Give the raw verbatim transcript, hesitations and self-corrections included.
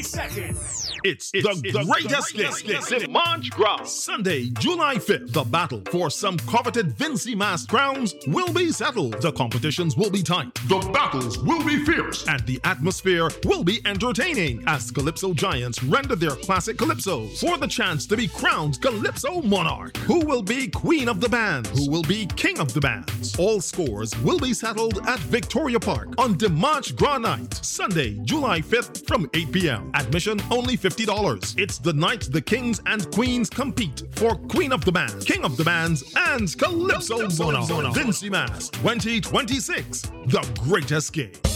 Second. It's, It's the, the greatest greatest day. day in March Gras. Sunday, July fifth, the battle for some coveted Vincy Mas crowns will be settled. The competitions will be tight. The battles will be fierce. And the atmosphere will be entertaining as Calypso giants render their classic calypsos for the chance to be crowned Calypso Monarch. Who will be Queen of the Bands? Who will be King of the Bands? All scores will be settled at Victoria Park on Dimanche Gras Night, Sunday, July fifth from eight p.m. Admission only fifty dollars. It's the night the kings and queens compete for Queen of the Bands, King of the Bands, and Calypso Monarch. Vincy Mas twenty twenty-six, the great escape.